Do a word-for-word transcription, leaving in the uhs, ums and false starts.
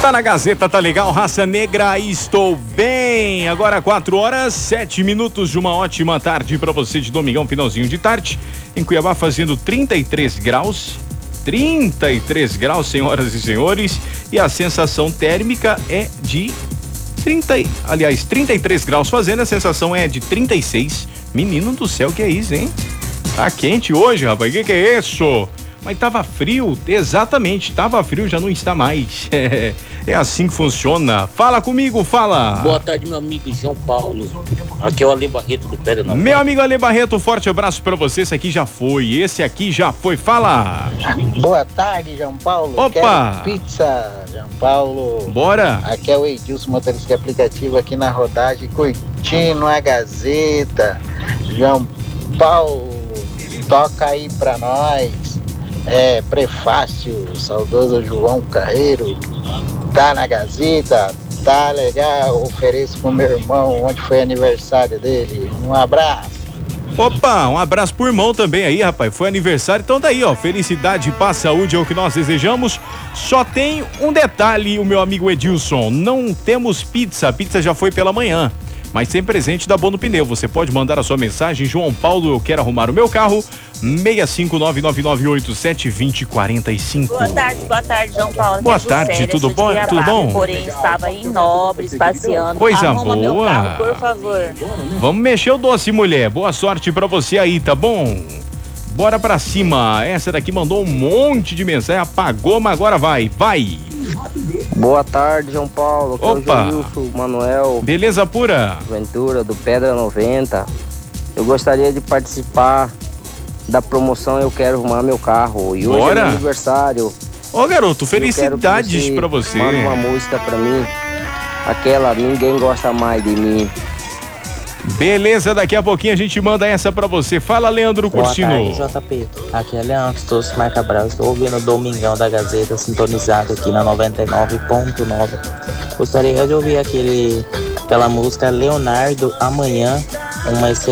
Tá na Gazeta, tá legal, Raça Negra, estou bem. Agora quatro horas, sete minutos de uma ótima tarde pra você de domingão, finalzinho de tarde. Em Cuiabá fazendo trinta e três graus, trinta e três graus, senhoras e senhores. E a sensação térmica é de trinta, aliás, trinta e três graus fazendo, a sensação é de trinta e seis. Menino do céu, que é isso, hein? Tá quente hoje, rapaz, que que é isso? Mas tava frio, exatamente, tava frio, já não está mais. É, é assim que funciona. Fala comigo, fala. Boa tarde, meu amigo João Paulo. Aqui é o Ale Barreto do Pedra Nova. Meu amigo Ale Barreto, forte abraço pra você. Esse aqui já foi, esse aqui já foi. Fala. Boa tarde, João Paulo. Opa. Quero pizza, João Paulo. Bora. Aqui é o Edilson, motorista de aplicativo aqui na rodagem, curtindo a Gazeta. João Paulo, toca aí pra nós. É, prefácio, saudoso João Carreiro, tá na Gazeta, tá legal, ofereço pro meu irmão, onde foi aniversário dele, um abraço. Opa, um abraço pro irmão também aí, rapaz, foi aniversário, então daí, ó, felicidade, paz, saúde é o que nós desejamos. Só tem um detalhe, o meu amigo Edilson, não temos pizza, a pizza já foi pela manhã. Mas tem presente da Bono Pneu. Você pode mandar a sua mensagem, João Paulo, eu quero arrumar o meu carro, seis cinco nove nove nove oito sete dois zero quatro cinco. Boa tarde, boa tarde, João Paulo. Boa tarde, tudo bom? Tudo bom? Porém, estava em Nobres, passeando. Coisa Arruma boa. meu carro, por favor. Vamos mexer o doce, mulher. Boa sorte pra você aí, tá bom? Bora pra cima. Essa daqui mandou um monte de mensagem, apagou, mas agora vai, vai. Boa tarde, João Paulo. Aqui Opa. é o Joilson Manuel. Beleza pura. Ventura, do Pedra noventa. Eu gostaria de participar da promoção Eu Quero Arrumar Meu Carro. E hoje Bora. é meu aniversário. Ô, garoto, Eu quero que felicidades você pra você. Manda uma música pra mim. Aquela Ninguém Gosta Mais de Mim. Beleza, daqui a pouquinho a gente manda essa pra você. Fala, Leandro Cursino. Boa tarde, J P. Aqui é Leandro Tossi Marca Brava. Estou ouvindo o Domingão da Gazeta, sintonizado aqui na noventa e nove ponto nove. Gostaria de ouvir aquele, aquela música Leonardo, Amanhã, uma excelente